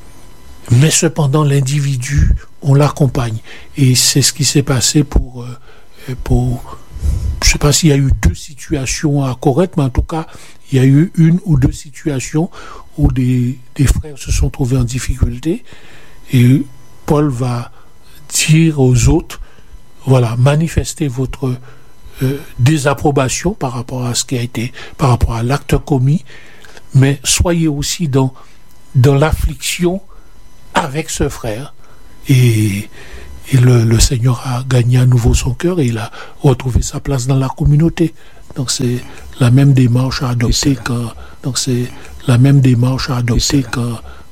mais cependant, l'individu, on l'accompagne. Et c'est ce qui s'est passé pour... Euh, pour je ne sais pas s'il y a eu deux situations à correctes, mais en tout cas, il y a eu une ou deux situations où des, des frères se sont trouvés en difficulté. Et Paul va dire aux autres, voilà, manifestez votre euh, désapprobation par rapport à ce qui a été, par rapport à l'acte commis, mais soyez aussi dans, dans l'affliction avec ce frère. Et, et le, le Seigneur a gagné à nouveau son cœur et il a retrouvé sa place dans la communauté. Donc c'est la même démarche à adopter quand, donc c'est la même démarche à adopter quand